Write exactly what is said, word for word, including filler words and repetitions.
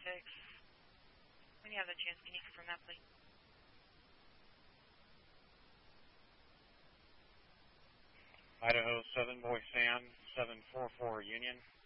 six. When you have the chance, can you confirm that, please? Idaho seven, Boy Sam, seven four four Union.